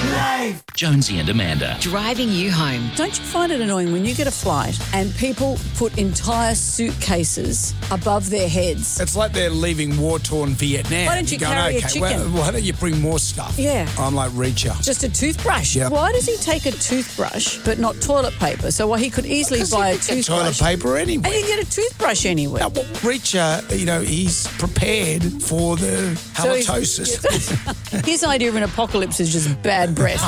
Jonesy and Amanda. Driving you home. Don't you find it annoying when you get a flight and people put entire suitcases above their heads? It's like they're leaving war-torn Vietnam. Why don't you carry a chicken? Well, why don't you bring more stuff? Yeah. I'm like Reacher. Just a toothbrush. Yeah. Why does he take a toothbrush but not toilet paper? So he could easily buy a toothbrush. Toilet paper anyway. And you can get a toothbrush anywhere. Now, Reacher, he's prepared for the halitosis. His idea of an apocalypse is just bad breath.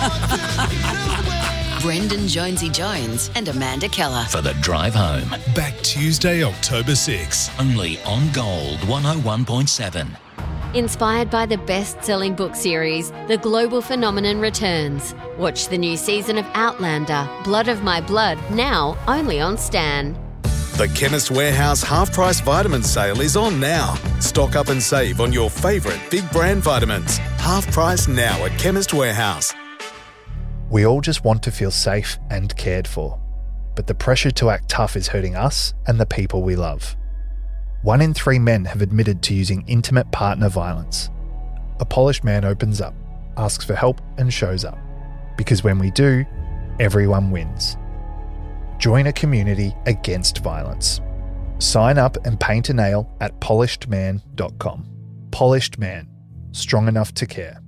Brendan Jonesy Jones and Amanda Keller. For the drive home. Back Tuesday, October 6. Only on Gold 101.7. Inspired by the best-selling book series, The Global Phenomenon returns. Watch the new season of Outlander, Blood of My Blood, now only on Stan. The Chemist Warehouse half-price vitamin sale is on now. Stock up and save on your favourite big brand vitamins. Half price now at Chemist Warehouse. We all just want to feel safe and cared for, but the pressure to act tough is hurting us and the people we love. 1 in 3 men have admitted to using intimate partner violence. A polished man opens up, asks for help and shows up. Because when we do, everyone wins. Join a community against violence. Sign up and paint a nail at polishedman.com. Polished Man. Strong enough to care.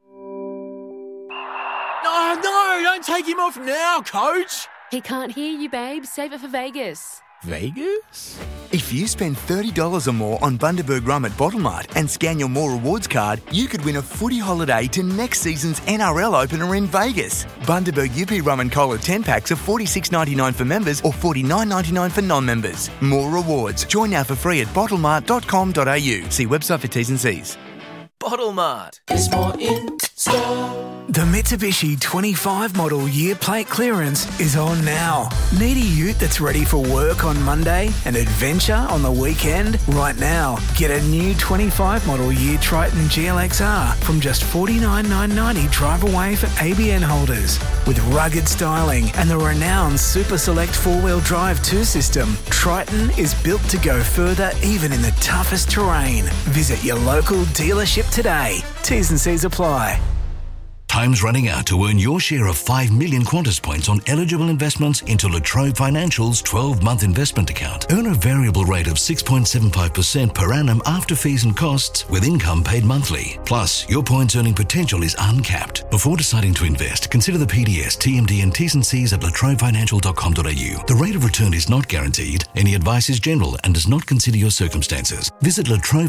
No, don't take him off now, Coach. He can't hear you, babe. Save it for Vegas. Vegas? If you spend $30 or more on Bundaberg Rum at Bottlemart and scan your More Rewards card, you could win a footy holiday to next season's NRL opener in Vegas. Bundaberg UP Rum and Cola 10-packs are $46.99 for members or $49.99 for non-members. More Rewards. Join now for free at bottlemart.com.au. See website for T's and C's. Bottlemart. There's more in store. The Mitsubishi 25 model year plate clearance is on now. Need a ute that's ready for work on Monday and adventure on the weekend? Right now, get a new 25 model year Triton GLXR from just $49,990 drive away for ABN holders. With rugged styling and the renowned Super Select 4-wheel drive 2 system, Triton is built to go further even in the toughest terrain. Visit your local dealership today. T's and C's apply. Time's running out to earn your share of 5 million Qantas points on eligible investments into La Trobe Financial's 12-month investment account. Earn a variable rate of 6.75% per annum after fees and costs with income paid monthly. Plus, your points earning potential is uncapped. Before deciding to invest, consider the PDS, TMD and T's and C's at latrobefinancial.com.au. The rate of return is not guaranteed. Any advice is general and does not consider your circumstances. Visit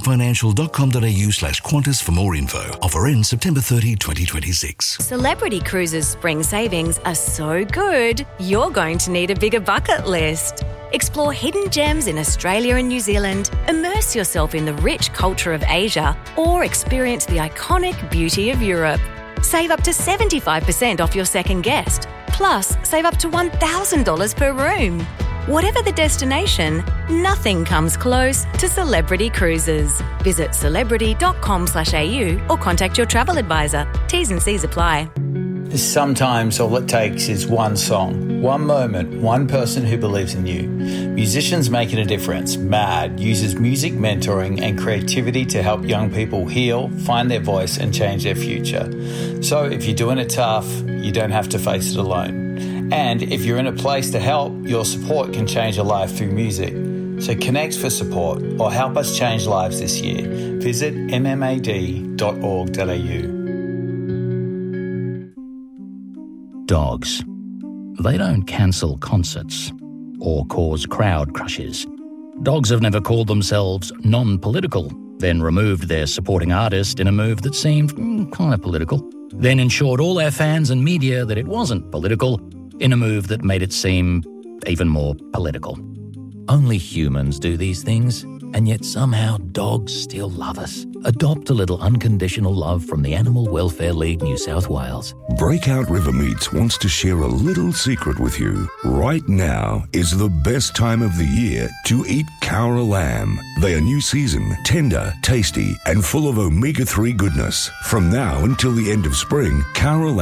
latrobefinancial.com.au/Qantas for more info. Offer ends September 30, 2026. Celebrity Cruises' spring savings are so good, you're going to need a bigger bucket list. Explore hidden gems in Australia and New Zealand, immerse yourself in the rich culture of Asia, or experience the iconic beauty of Europe. Save up to 75% off your second guest, plus save up to $1,000 per room. Whatever the destination, nothing comes close to Celebrity Cruises. Visit celebrity.com/au or contact your travel advisor. T's and C's apply. Sometimes all it takes is one song, one moment, one person who believes in you. Musicians Making a Difference, MAD, uses music mentoring and creativity to help young people heal, find their voice and change their future. So if you're doing it tough, you don't have to face it alone. And if you're in a place to help, your support can change a life through music. So connect for support or help us change lives this year. Visit mmad.org.au. Dogs. They don't cancel concerts or cause crowd crushes. Dogs have never called themselves non-political, then removed their supporting artist in a move that seemed kind of political, then ensured all their fans and media that it wasn't political in a move that made it seem even more political. Only humans do these things, and yet somehow dogs still love us. Adopt a little unconditional love from the Animal Welfare League New South Wales. Breakout River Meats wants to share a little secret with you. Right now is the best time of the year to eat Cowra lamb. They are new season, tender, tasty, and full of omega-3 goodness. From now until the end of spring, Cowra lamb